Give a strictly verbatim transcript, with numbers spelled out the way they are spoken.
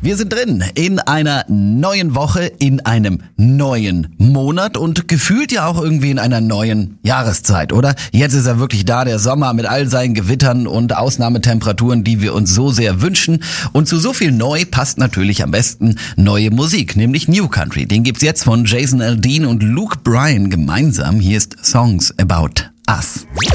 Wir sind drin in einer neuen Woche, in einem neuen Monat und gefühlt ja auch irgendwie in einer neuen Jahreszeit, oder? Jetzt ist er wirklich da, der Sommer mit all seinen Gewittern und Ausnahmetemperaturen, die wir uns so sehr wünschen. Und zu so viel neu passt natürlich am besten neue Musik, nämlich New Country. Den gibt's jetzt von Jason Aldean und Luke Bryan gemeinsam. Hier ist Songs About Us.